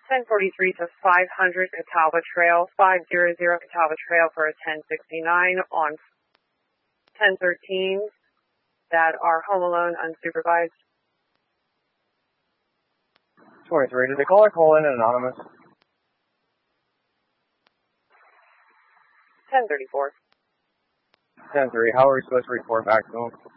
1043 to 500 Catawba Trail, 500 Catawba Trail for a 1069 on 1013 that are home alone unsupervised. 23, did the caller call in anonymous? 1034. 10-3, how are we supposed to report back to them?